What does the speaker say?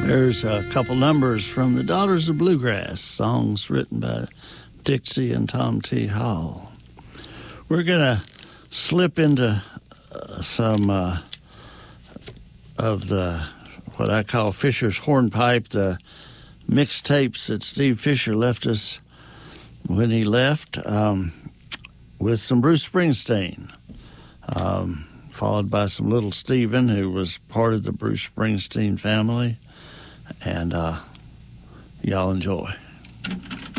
There's a couple numbers from the Daughters of Bluegrass, songs written by Dixie and Tom T. Hall. We're going to slip into some of the, what I call Fisher's Hornpipe, the mixtapes that Steve Fisher left us when he left, with some Bruce Springsteen, followed by some Little Steven, who was part of the Bruce Springsteen family. And y'all enjoy.